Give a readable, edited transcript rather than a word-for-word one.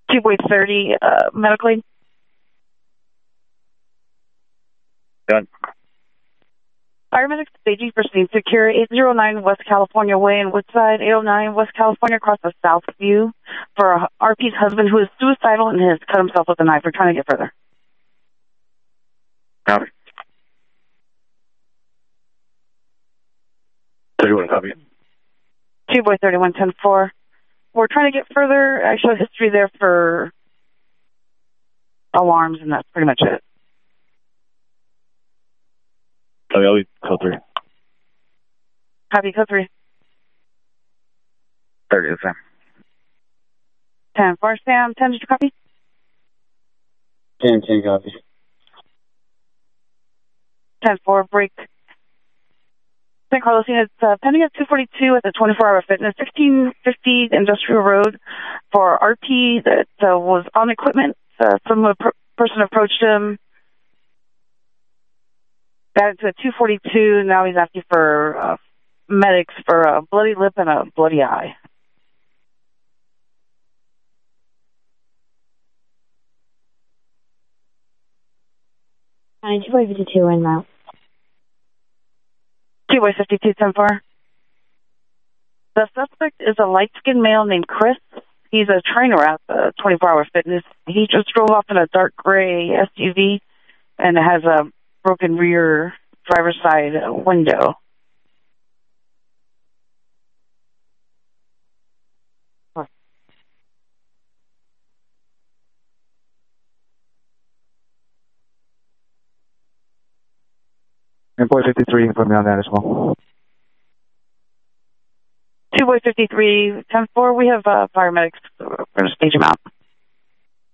Boy 30, medically. Done. Paramedics staging for scene secure, 809 West California Way in Woodside, 809 West California across the South View for RP's husband who is suicidal and has cut himself with a knife. We're trying to get further. Copy. 31, copy. Boy 31, 10-4. We're trying to get further. Actually, history there for alarms, and that's pretty much it. Copy, I'll be code 3. Copy, code 3. 30 the same. 10-4. Sam, 10, did you copy? 10 copy. 10-4, break. San Carlos units pending at 242 at the 24-hour fitness, 1650 Industrial Road for RP that was on equipment. Some person approached him. Got into a 242. Now he's asking for medics for a bloody lip and a bloody eye. Two by 52 in route. 2 by 52, 10-4. The suspect is a light-skinned male named Chris. He's a trainer at the 24-hour fitness. He just drove off in a dark gray SUV and it has a broken rear driver's side window. And boy 53, you can put me on that as well. 2 boy 53, 10-4. We have paramedics. We're going to stage him out.